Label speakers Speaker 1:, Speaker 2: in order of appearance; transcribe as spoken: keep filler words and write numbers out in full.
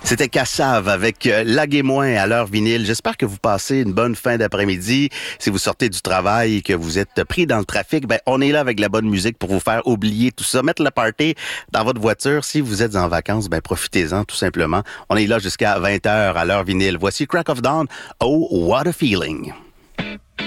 Speaker 1: C'était Cassave avec euh, Laguémoin à l'heure vinyle. J'espère que vous passez une bonne fin d'après-midi. Si vous sortez du travail et que vous êtes pris dans le trafic, ben on est là avec la bonne musique pour vous faire oublier tout ça. Mettre le party dans votre voiture. Si vous êtes en vacances, ben profitez-en tout simplement. On est là jusqu'à vingt heures à l'heure vinyle. Voici Crack of Dawn. Oh, what a feeling.